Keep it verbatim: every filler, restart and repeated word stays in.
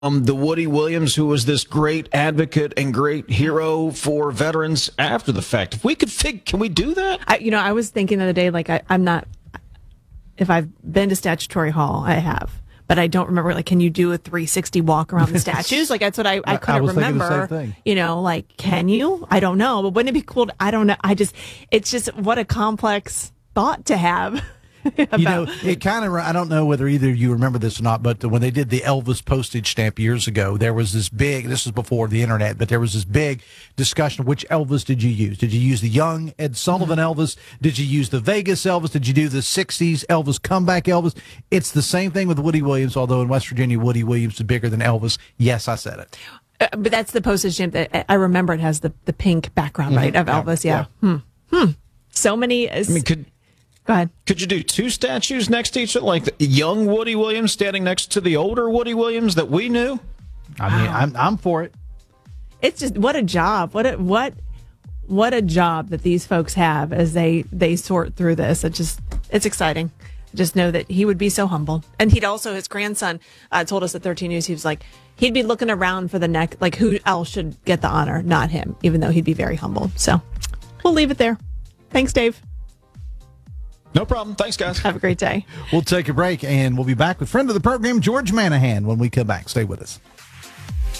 Um, the Woody Williams, who was this great advocate and great hero for veterans after the fact. If we could fig, can we do that? I, you know, I was thinking the other day, like, I, I'm not, if I've been to Statutory Hall, I have, but I don't remember, like, can you do a three sixty walk around the statues? Like, that's what I, I couldn't I was thinking remember. the same thing. You know, like, can you? I don't know, but wouldn't it be cool? To, I don't know. I just, it's just what a complex thought to have. You know, it kind of, I don't know whether either of you remember this or not, but when they did the Elvis postage stamp years ago, there was this big, this was before the internet, but there was this big discussion of which Elvis did you use? Did you use the young Ed Sullivan Elvis? Did you use the Vegas Elvis? Did you do the sixties Elvis comeback Elvis? It's the same thing with Woody Williams, although in West Virginia, Woody Williams is bigger than Elvis. Yes, I said it. Uh, but that's the postage stamp that I remember. It has the, the pink background, right, of Yeah, Elvis. Yeah. yeah. Hmm. Hmm. So many. Uh, I mean, could Go ahead. Could you do two statues next to each other, like the young Woody Williams standing next to the older Woody Williams that we knew? I mean, I'm I'm for it. It's just what a job. What a what what a job that these folks have as they they sort through this. It just it's exciting. Just know that he would be so humble, and he'd also his grandson uh, told us at thirteen News he was like he'd be looking around for the next, like who else should get the honor, not him, even though he'd be very humble. So we'll leave it there. Thanks, Dave. No problem. Thanks, guys. Have a great day. We'll take a break, and we'll be back with friend of the program, George Manahan, when we come back. Stay with us.